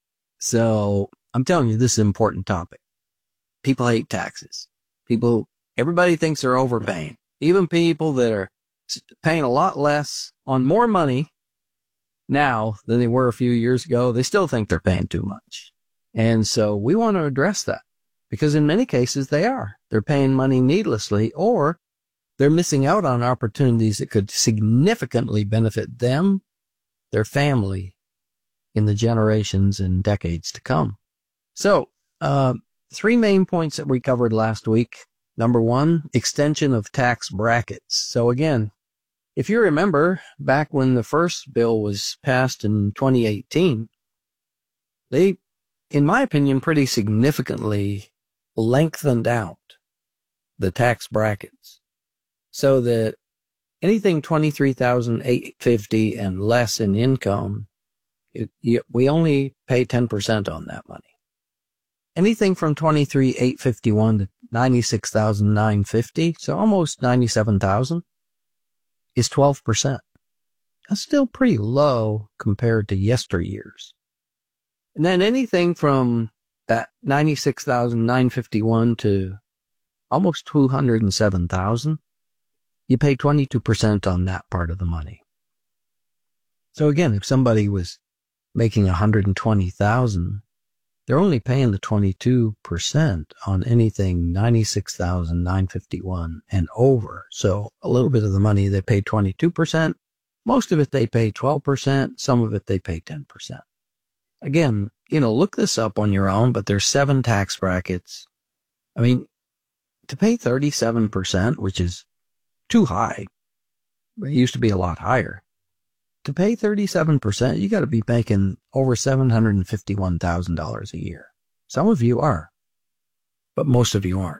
So I'm telling you, this is an important topic. People hate taxes. People, everybody thinks they're overpaying. Even people that are paying a lot less on more money now than they were a few years ago, they still think they're paying too much. And so we want to address that because in many cases they are. They're paying money needlessly, or they're missing out on opportunities that could significantly benefit them, their family, in the generations and decades to come. So, uh, three main points that we covered last week. Number one, extension of tax brackets. So again, if you remember back when the first bill was passed in twenty eighteen, they, in my opinion, pretty significantly lengthened out the tax brackets, so that anything twenty-three thousand eight hundred fifty dollars and less in income, it, you, we only pay ten percent on that money. Anything from twenty-three thousand eight hundred fifty-one dollars to ninety-six thousand nine hundred fifty dollars, so almost ninety-seven thousand dollars, is twelve percent. That's still pretty low compared to yesteryears. And then anything from that ninety-six thousand nine hundred fifty-one dollars to almost two hundred seven thousand dollars, you pay twenty-two percent on that part of the money. So again, if somebody was making one hundred twenty thousand dollars, they're only paying the twenty-two percent on anything ninety-six thousand nine hundred fifty-one dollars and over. So a little bit of the money they pay twenty-two percent. Most of it they pay twelve percent. Some of it they pay ten percent. Again, you know, look this up on your own, but there's seven tax brackets. I mean, to pay thirty-seven percent, which is too high, it used to be a lot higher, to pay thirty-seven percent, you got to be making over seven hundred fifty-one thousand dollars a year. Some of you are, but most of you aren't.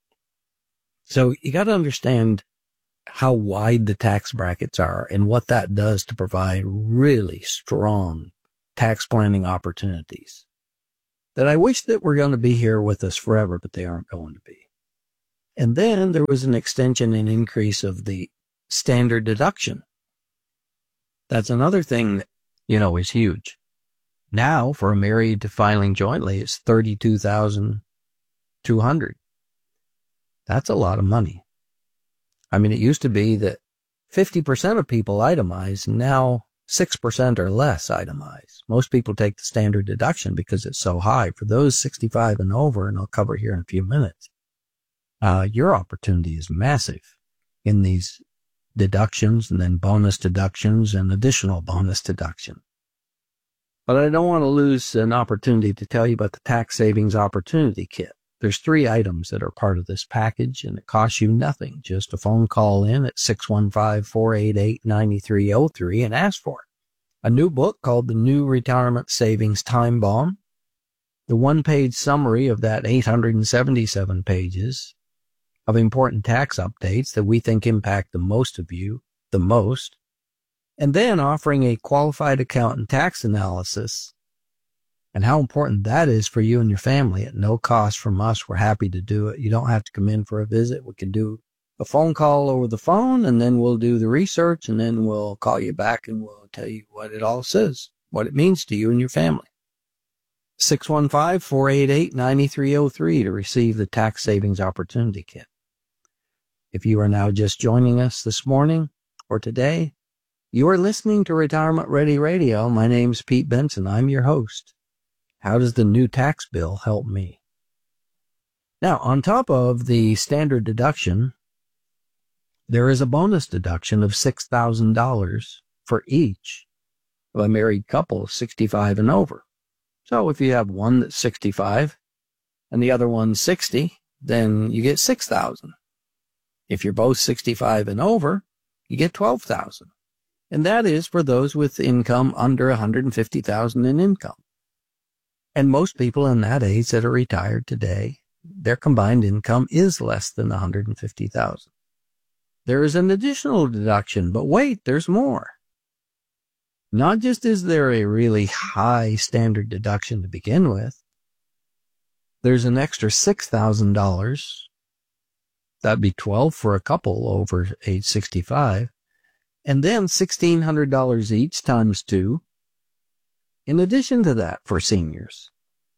So you got to understand how wide the tax brackets are and what that does to provide really strong tax planning opportunities that I wish that were going to be here with us forever, but they aren't going to be. And then there was an extension and increase of the standard deduction. That's another thing that, you know, is huge. Now, for a married filing jointly, it's thirty-two thousand two hundred dollars. That's a lot of money. I mean, it used to be that fifty percent of people itemize. Now, six percent or less itemize. Most people take the standard deduction because it's so high. For those sixty-five and over, and I'll cover here in a few minutes, uh, your opportunity is massive in these deductions and then bonus deductions and additional bonus deduction. But I don't want to lose an opportunity to tell you about the Tax Savings Opportunity Kit. There's three items that are part of this package, and it costs you nothing. Just a phone call in at six one five, four eight eight, nine three zero three and ask for it. A new book called The New Retirement Savings Time Bomb. The one-page summary of that eight hundred seventy-seven pages of important tax updates that we think impact the most of you the most. And then offering a qualified accountant tax analysis and how important that is for you and your family at no cost from us. We're happy to do it. You don't have to come in for a visit. We can do a phone call over the phone, and then we'll do the research, and then we'll call you back and we'll tell you what it all says, what it means to you and your family. six one five, four eight eight, nine three zero three to receive the Tax Savings Opportunity Kit. If you are now just joining us this morning or today, you are listening to Retirement Ready Radio. My name's Pete Benson. I'm your host. How does the new tax bill help me? Now, on top of the standard deduction, there is a bonus deduction of six thousand dollars for each of a married couple sixty-five and over. So if you have one that's sixty-five and the other one's sixty, then you get six thousand dollars. If you're both sixty-five and over, you get twelve thousand dollars. And that is for those with income under one hundred fifty thousand dollars in income. And most people in that age that are retired today, their combined income is less than one hundred fifty thousand dollars. There is an additional deduction, but wait, there's more. Not just is there a really high standard deduction to begin with, there's an extra six thousand dollars. That'd be twelve for a couple over age sixty-five. And then sixteen hundred dollars each times two. In addition to that for seniors.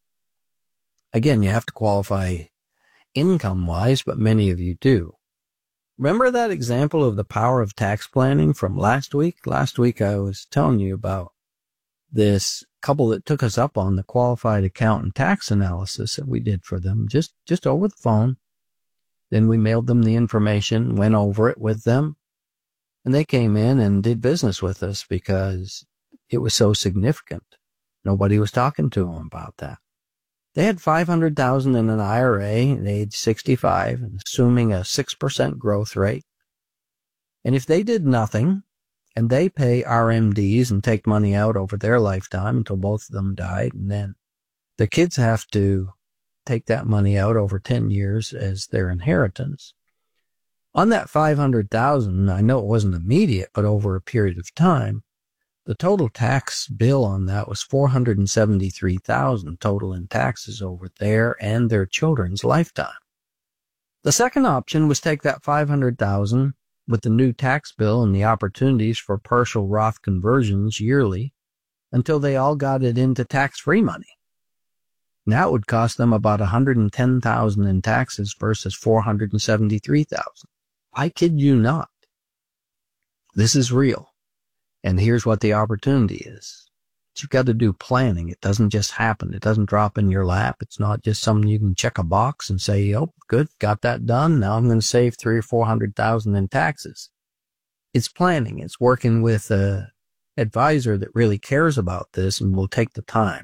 Again, you have to qualify income-wise, but many of you do. Remember that example of the power of tax planning from last week? Last week I was telling you about this couple that took us up on the qualified accountant tax analysis that we did for them just, just over the phone. Then we mailed them the information, went over it with them, and they came in and did business with us because it was so significant. Nobody was talking to them about that. They had five hundred thousand dollars in an I R A at age sixty-five, assuming a six percent growth rate. And if they did nothing, and they pay R M Ds and take money out over their lifetime until both of them died, and then the kids have to take that money out over ten years as their inheritance. On that five hundred thousand dollars, I know it wasn't immediate, but over a period of time, the total tax bill on that was four hundred seventy-three thousand dollars total in taxes over their and their children's lifetime. The second option was take that five hundred thousand dollars with the new tax bill and the opportunities for partial Roth conversions yearly until they all got it into tax-free money. That would cost them about one hundred ten thousand dollars in taxes versus four hundred seventy-three thousand dollars. I kid you not. This is real. And here's what the opportunity is. You've got to do planning. It doesn't just happen. It doesn't drop in your lap. It's not just something you can check a box and say, oh, good, got that done. Now I'm going to save three or four hundred thousand in taxes. It's planning. It's working with an advisor that really cares about this and will take the time.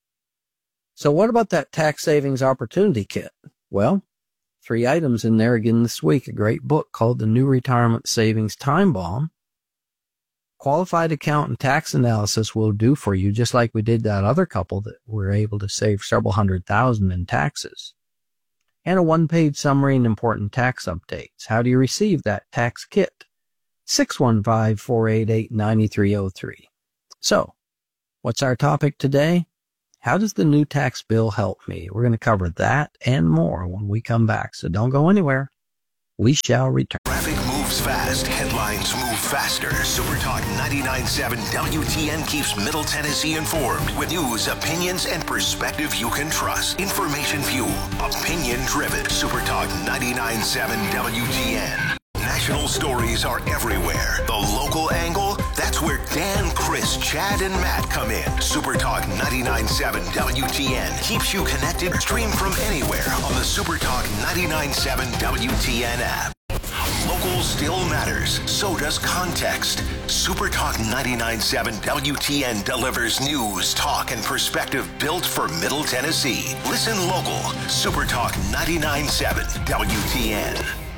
So what about that tax savings opportunity kit? Well, three items in there again this week. A great book called The New Retirement Savings Time Bomb. qualified accountant tax analysis will do for you, just like we did that other couple that were able to save several hundred thousand in taxes. And a one-page summary and important tax updates. How do you receive that tax kit? six one five, four eight eight, nine three zero three. So, what's our topic today? How does the new tax bill help me? We're going to cover that and more when we come back, so don't go anywhere. We shall return. Traffic moves fast. Headlines move faster. Super Talk ninety-nine point seven W T N keeps Middle Tennessee informed with news, opinions, and perspective you can trust. Information fueled, opinion driven. Super Talk ninety-nine point seven W T N. National stories are everywhere. The local angle, that's where Dan, Chris, Chad, and Matt come in. Super Talk ninety-nine point seven W T N keeps you connected. Stream from anywhere on the Super Talk ninety-nine point seven W T N app. Local still matters. So does context. Super Talk ninety-nine point seven W T N delivers news, talk, and perspective built for Middle Tennessee. Listen local. Super Talk ninety-nine point seven W T N.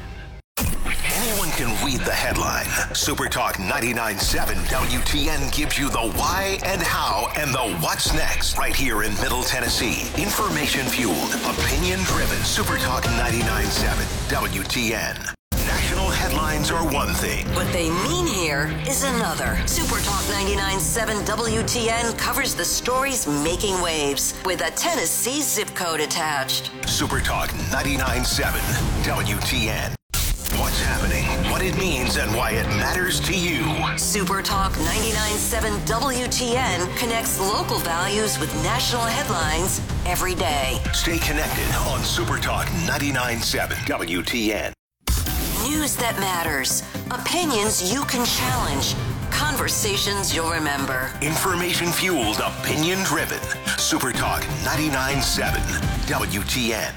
Anyone can read the headline. Super Talk ninety-nine point seven W T N gives you the why and how and the what's next right here in Middle Tennessee. Information fueled, opinion driven. Super Talk ninety-nine point seven W T N. National headlines are one thing. What they mean here is another. Super Talk ninety-nine point seven W T N covers the stories making waves with a Tennessee zip code attached. Super Talk ninety-nine point seven W T N. What's happening, what it means, and why it matters to you. Super Talk ninety-nine point seven W T N connects local values with national headlines every day. Stay connected on Super Talk ninety-nine point seven W T N. News that matters. Opinions you can challenge. Conversations you'll remember. Information fueled, opinion driven. Super Talk ninety-nine point seven W T N.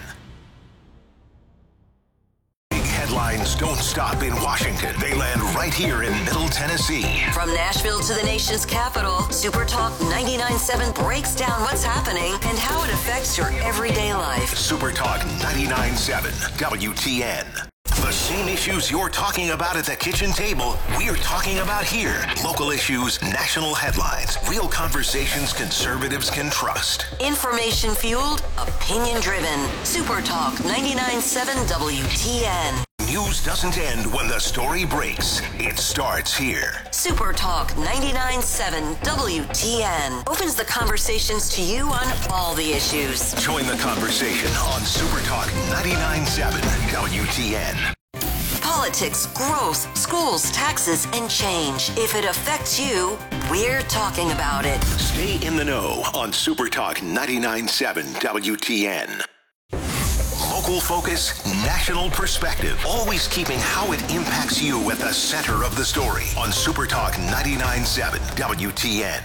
Headlines don't stop in Washington. They land right here in Middle Tennessee. From Nashville to the nation's capital, Super Talk ninety-nine point seven breaks down what's happening and how it affects your everyday life. Super Talk ninety-nine point seven W T N. The same issues you're talking about at the kitchen table, we're talking about here. Local issues, national headlines, real conversations conservatives can trust. Information fueled, opinion driven. Super Talk ninety-nine point seven W T N. News doesn't end when the story breaks. It starts here. Super Talk ninety-nine point seven W T N opens the conversations to you on all the issues. Join the conversation on Super Talk ninety-nine point seven W T N. Politics, growth, schools, taxes, and change. If it affects you, we're talking about it. Stay in the know on Super Talk ninety-nine point seven W T N. Local focus, national perspective, always keeping how it impacts you at the center of the story on Super Talk ninety-nine point seven W T N.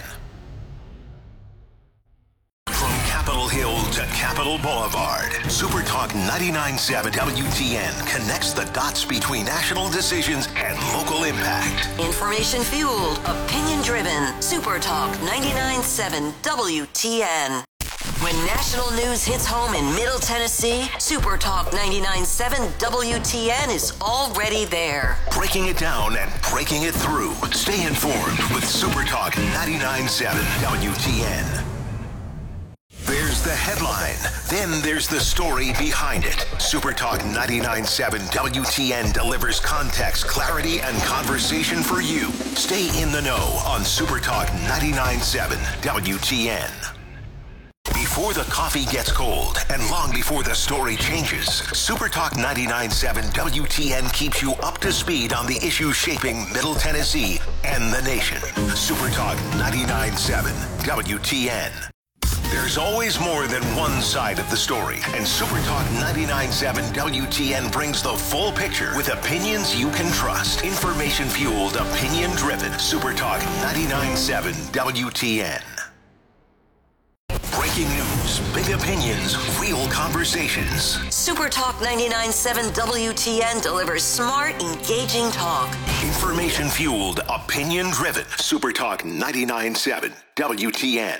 From Capitol Hill to Capitol Boulevard, Super Talk ninety-nine point seven W T N connects the dots between national decisions and local impact. Information fueled, opinion driven. Super Talk ninety-nine point seven W T N. When national news hits home in Middle Tennessee, Super Talk ninety-nine point seven W T N is already there. Breaking it down and breaking it through. Stay informed with Super Talk ninety-nine point seven W T N. There's the headline, then there's the story behind it. Super Talk ninety-nine point seven W T N delivers context, clarity, and conversation for you. Stay in the know on Super Talk ninety-nine point seven W T N. Before the coffee gets cold and long before the story changes, Super Talk ninety-nine point seven W T N keeps you up to speed on the issues shaping Middle Tennessee and the nation. Super Talk ninety-nine point seven W T N. There's always more than one side of the story, and Super Talk ninety-nine point seven W T N brings the full picture with opinions you can trust. Information fueled, opinion driven. Super Talk ninety-nine point seven W T N. Breaking news, big opinions, real conversations. Super Talk ninety-nine point seven W T N delivers smart, engaging talk. Information fueled, opinion driven. Super Talk ninety-nine point seven W T N.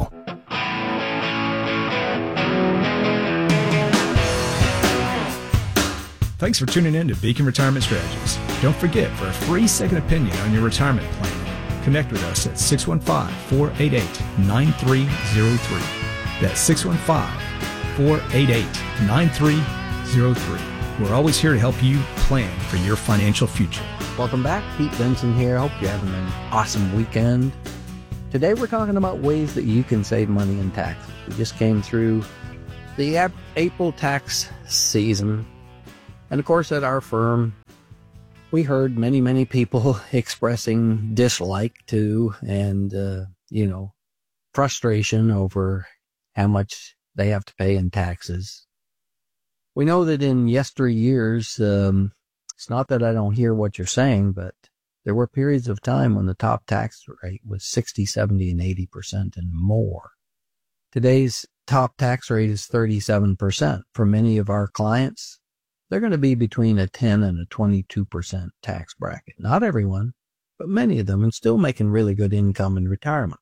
Thanks for tuning in to Beacon Retirement Strategies. Don't forget, for a free second opinion on your retirement plan, Connect with us at six one five, four eight eight, nine three zero three. That's six one five, four eight eight, nine three zero three. We're always here to help you plan for your financial future. Welcome back. Pete Benson here. Hope you're having an awesome weekend. Today we're talking about ways that you can save money in taxes. We just came through the April tax season. And of course, at our firm, we heard many, many people expressing dislike to and, uh, you know, frustration over how much they have to pay in taxes. We know that in yesteryears, um, it's not that I don't hear what you're saying, but there were periods of time when the top tax rate was sixty, seventy, and eighty percent and more. Today's top tax rate is thirty-seven percent. For many of our clients, they're going to be between a ten and a twenty-two percent tax bracket. Not everyone, but many of them, and still making really good income in retirement.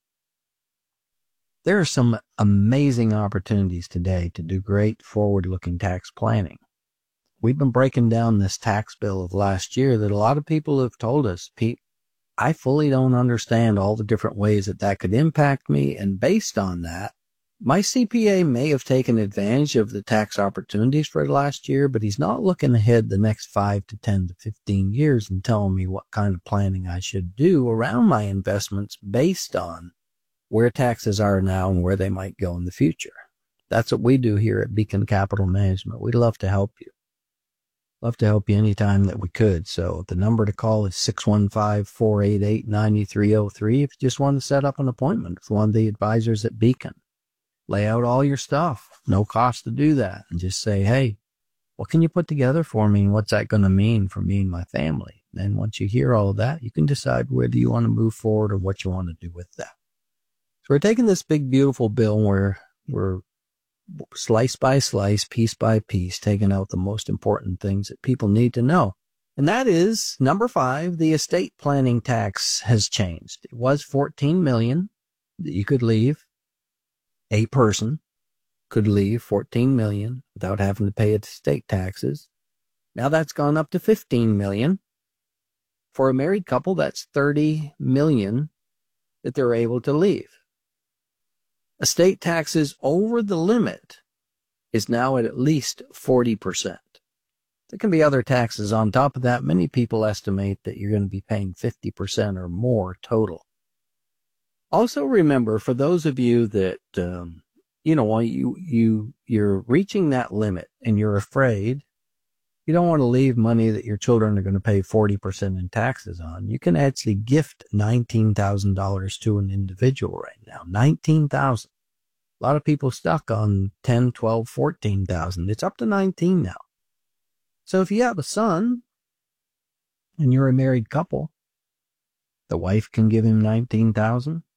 There are some amazing opportunities today to do great forward-looking tax planning. We've been breaking down this tax bill of last year that a lot of people have told us, Pete, I fully don't understand all the different ways that that could impact me, and based on that, my C P A may have taken advantage of the tax opportunities for last year, but he's not looking ahead the next five to ten to fifteen years and telling me what kind of planning I should do around my investments based on where taxes are now and where they might go in the future. That's what we do here at Beacon Capital Management. We'd love to help you. Love to help you anytime that we could. So the number to call is six one five, four eight eight, nine three zero three if you just want to set up an appointment with one of the advisors at Beacon. Lay out all your stuff. No cost to do that. And just say, hey, what can you put together for me and what's that going to mean for me and my family? Then once you hear all of that, you can decide whether you want to move forward or what you want to do with that. So we're taking this big, beautiful bill and we're, we're slice by slice, piece by piece, taking out the most important things that people need to know. And that is, number five, the estate planning tax has changed. It was fourteen million dollars that you could leave. A person could leave fourteen million dollars without having to pay estate taxes. Now that's gone up to fifteen million dollars. For a married couple, that's thirty million dollars that they're able to leave. Estate taxes over the limit is now at at least forty percent. There can be other taxes on top of that. Many people estimate that you're going to be paying fifty percent or more total. Also remember, for those of you that, um, you know, you, you, you're reaching that limit and you're afraid, you don't want to leave money that your children are going to pay forty percent in taxes on. You can actually gift nineteen thousand dollars to an individual right now. nineteen thousand dollars. A lot of people stuck on ten, twelve, fourteen thousand dollars. It's up to nineteen now. So if you have a son and you're a married couple, the wife can give him nineteen thousand dollars.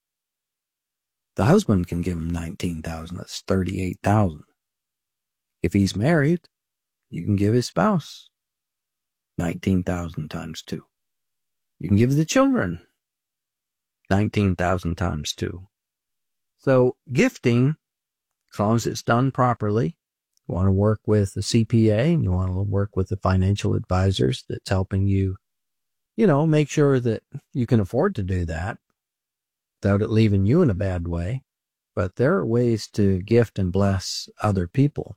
The husband can give him nineteen thousand dollars. That's thirty-eight thousand dollars. If he's married, you can give his spouse nineteen thousand dollars times two. You can give the children nineteen thousand dollars times two. So gifting, as long as it's done properly, you want to work with the C P A and you want to work with the financial advisors that's helping you, you know, make sure that you can afford to do that without it leaving you in a bad way. But there are ways to gift and bless other people.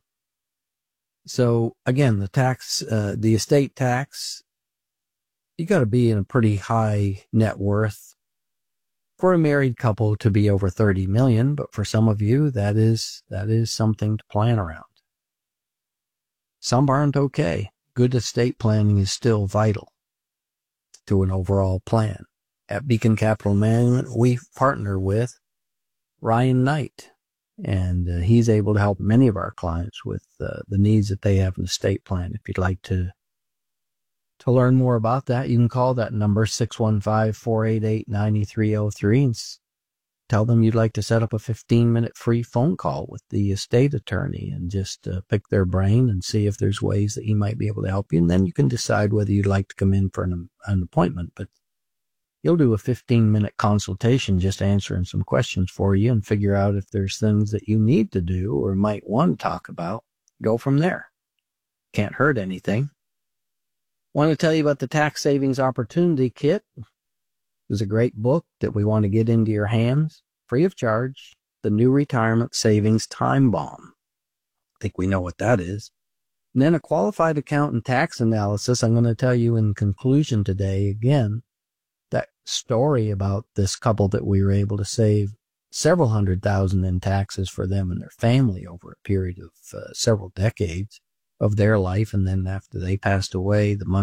So again, the tax, uh, the estate tax, you got to be in a pretty high net worth for a married couple to be over thirty million. But for some of you, that is, that is something to plan around. Some aren't okay. Good estate planning is still vital to an overall plan. At Beacon Capital Management, we partner with Ryan Knight, and uh, he's able to help many of our clients with uh, the needs that they have in the estate plan. If you'd like to to learn more about that, you can call that number, six one five, four eight eight, nine three zero three, and tell them you'd like to set up a fifteen-minute free phone call with the estate attorney and just uh, pick their brain and see if there's ways that he might be able to help you. And then you can decide whether you'd like to come in for an, an appointment. But you'll do a fifteen-minute consultation just answering some questions for you and figure out if there's things that you need to do or might want to talk about. Go from there. Can't hurt anything. Want to tell you about the Tax Savings Opportunity Kit. This There's a great book that we want to get into your hands, free of charge, The New Retirement Savings Time Bomb. I think we know what that is. And then a qualified accountant tax analysis. I'm going to tell you in conclusion today, again, that story about this couple that we were able to save several hundred thousand in taxes for them and their family over a period of uh, several decades of their life. And then after they passed away, the money